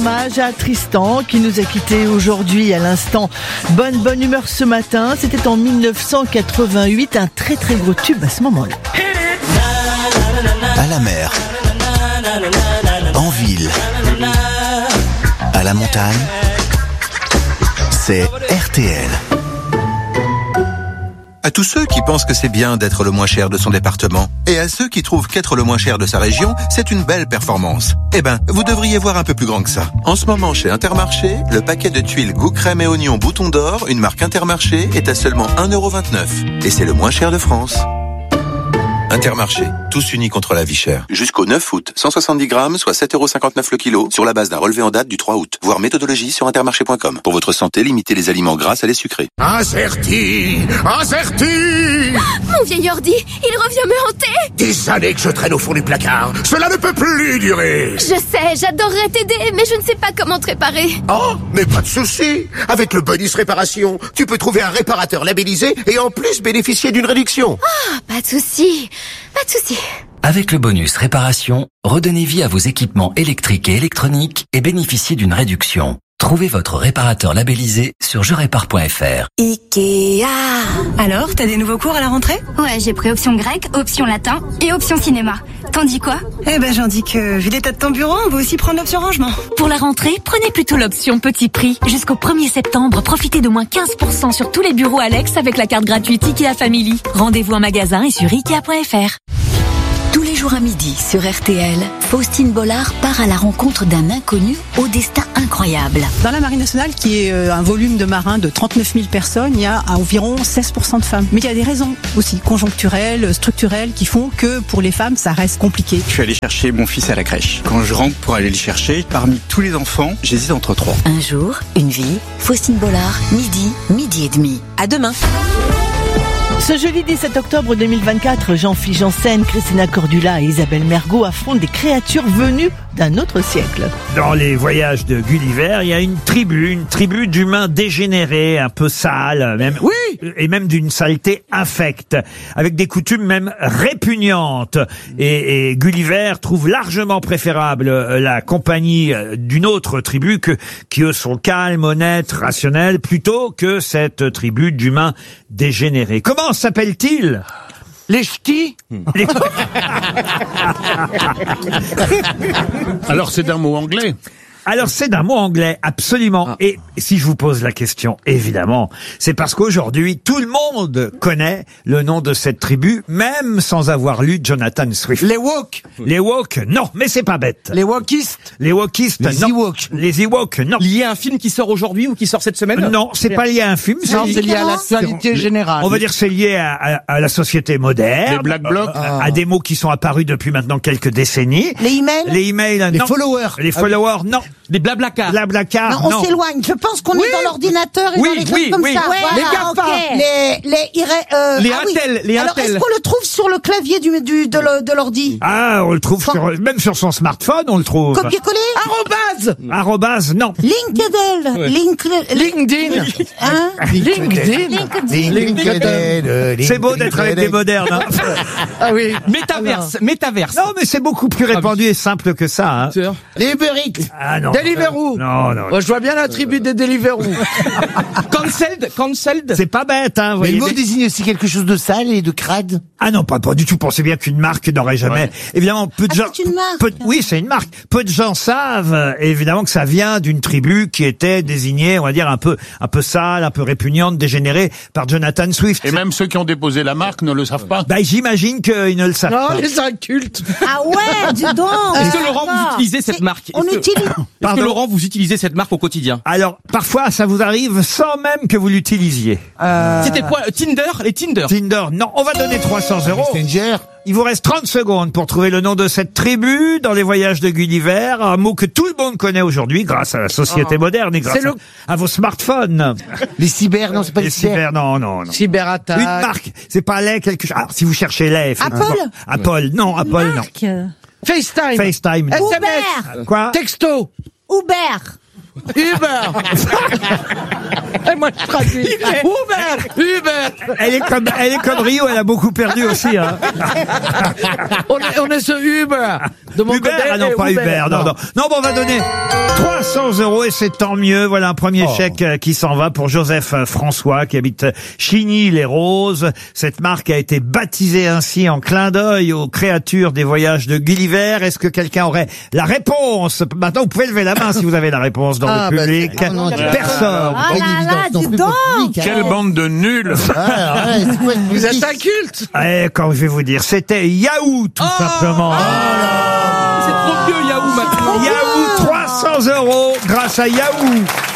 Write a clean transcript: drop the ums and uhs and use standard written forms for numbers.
hommage à Tristan qui nous a quittés aujourd'hui à l'instant. Bonne humeur ce matin. C'était en 1988, un très gros tube à ce moment-là. À la mer, en ville, à la montagne, c'est RTL. À tous ceux qui pensent que c'est bien d'être le moins cher de son département, et à ceux qui trouvent qu'être le moins cher de sa région, c'est une belle performance. Eh ben, vous devriez voir un peu plus grand que ça. En ce moment, chez Intermarché, le paquet de tuiles goût crème et oignon bouton d'or, une marque Intermarché, est à seulement 1,29 €. Et c'est le moins cher de France. Intermarché, tous unis contre la vie chère. Jusqu'au 9 août, 170 grammes, soit 7,59 € le kilo, sur la base d'un relevé en date du 3 août. Voir méthodologie sur intermarché.com. Pour votre santé, limitez les aliments gras, salés, sucrés. Incerti. Mon vieil ordi, il revient me hanter. Des années que je traîne au fond du placard. Cela ne peut plus durer. Je sais, j'adorerais t'aider, mais je ne sais pas comment te réparer. Oh, mais pas de souci. Avec le bonus réparation, tu peux trouver un réparateur labellisé et en plus bénéficier d'une réduction. Ah, pas de souci. Avec le bonus réparation, redonnez vie à vos équipements électriques et électroniques et bénéficiez d'une réduction. Trouvez votre réparateur labellisé sur jerépare.fr. Ikea. Alors, t'as des nouveaux cours à la rentrée? Ouais, j'ai pris option grec, option latin et option cinéma. T'en dis quoi? Eh ben, j'en dis que, vu l'état de ton bureau, on va aussi prendre l'option rangement. Pour la rentrée, prenez plutôt l'option petit prix. Jusqu'au 1er septembre, profitez de moins 15% sur tous les bureaux Alex avec la carte gratuite Ikea Family. Rendez-vous en magasin et sur Ikea.fr. Tous les jours à midi sur RTL, Faustine Bollard part à la rencontre d'un inconnu au destin incroyable. Dans la Marine nationale, qui est un volume de marins de 39 000 personnes, il y a environ 16% de femmes. Mais il y a des raisons aussi conjoncturelles, structurelles, qui font que pour les femmes, ça reste compliqué. Je suis allé chercher mon fils à la crèche. Quand je rentre pour aller le chercher, parmi tous les enfants, j'hésite entre 3. Un jour, une vie, Faustine Bollard, midi et demi. À demain. Ce jeudi 17 octobre 2024, Jean-Philippe Janssen, Christina Cordula et Isabelle Mergo affrontent des créatures venues d'un autre siècle. Dans les voyages de Gulliver, il y a une tribu d'humains dégénérés, un peu sales, même, et même d'une saleté infecte, avec des coutumes même répugnantes. Et Gulliver trouve largement préférable la compagnie d'une autre tribu qui eux sont calmes, honnêtes, rationnels, plutôt que cette tribu d'humains dégénérés. Comment s'appelle-t-il ? Les ch'tis. Alors c'est d'un mot anglais. Alors c'est d'un mot anglais, absolument. Et si je vous pose la question, évidemment, c'est parce qu'aujourd'hui, tout le monde connaît le nom de cette tribu, même sans avoir lu Jonathan Swift. Les Woks. Les Woks, non, mais c'est pas bête. Les Wokistes. Les Wokistes, non. Ewoks. Les Ewoks, non. Lié à un film qui sort aujourd'hui ou qui sort cette semaine? Non, c'est pas lié à un film. Non, c'est lié à l'actualité générale. On va dire c'est lié à la société moderne. Les Black Blocs. À des mots qui sont apparus depuis maintenant quelques décennies. Les emails? Les emails, non. Les followers. Les followers, non. Les Blablacar. Non, on s'éloigne. Je pense qu'on est dans l'ordinateur et dans les trucs comme ça. Ouais, les GAFA. Les Alors, est-ce qu'on le trouve sur le clavier de l'ordi? Ah, on le trouve même sur son smartphone, on le trouve. Copier-coller? Arrobase, non. LinkedIn. LinkedIn. Hein? LinkedIn. C'est beau d'être avec des modernes, hein. Ah oui. Métaverse. Non, mais c'est beaucoup plus répandu et simple que ça, hein. Les Uber Eats. Ah non. Deliveroo. Non. Je vois bien la tribu des Deliveroo. Cancelled. C'est pas bête, hein. Mais le mot désigne aussi quelque chose de sale et de crade. Ah non, pas du tout. Pensez bien qu'une marque n'aurait jamais. Ouais. Évidemment, peu de gens. C'est une marque. Oui, c'est une marque. Peu de gens savent, évidemment, que ça vient d'une tribu qui était désignée, on va dire, un peu sale, un peu répugnante, dégénérée par Jonathan Swift. Et même ceux qui ont déposé la marque ne le savent pas. Bah, j'imagine qu'ils ne le savent pas. Non, les incultes. Ah ouais, dis donc. Est-ce que Laurent, vous utilisez cette marque? Est-ce que Laurent, vous utilisez cette marque au quotidien? Alors, parfois, ça vous arrive sans même que vous l'utilisiez. C'était quoi? Tinder? Les Tinder? Tinder, non. On va donner 300 €. Messenger? Il vous reste 30 secondes pour trouver le nom de cette tribu dans les voyages de Gulliver, un mot que tout le monde connaît aujourd'hui grâce à la société moderne et grâce à vos smartphones. Les cyber, non, c'est pas les cyber. Non. Cyberattaque. Une marque, c'est pas lait quelque chose. Alors, si vous cherchez lait, Apple, non. FaceTime. SMS. Uber. Quoi? Texto. Uber. Et moi, je traduis. Uber. Elle est comme Rio, elle a beaucoup perdu aussi, hein. On est sur Uber. De mon Uber, côté, ah non, pas Uber, non. Non, bon, on va donner 300 300 € et c'est tant mieux. Voilà un premier chèque qui s'en va pour Joseph François qui habite Chigny-les-Roses. Cette marque a été baptisée ainsi en clin d'œil aux créatures des voyages de Gulliver. Est-ce que quelqu'un aurait la réponse? Maintenant, vous pouvez lever la main si vous avez la réponse dans le public. Personne. Ah là là, dis donc. Quelle bande de nuls. Vous êtes inculte. Quand je vais vous dire, c'était Yahoo, tout simplement. C'est trop vieux Yahoo maintenant. Yahoo, 300 € grâce à Yahoo.